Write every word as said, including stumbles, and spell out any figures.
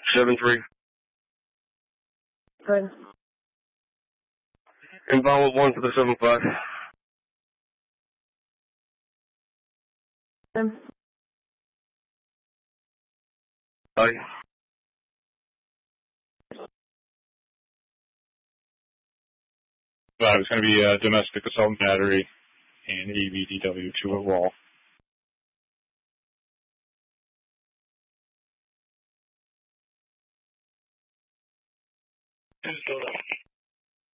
seven three. Good. Involved one for the seven five. Um, Aye. Uh, it's going to be uh, domestic assault and battery and A B D W two overall.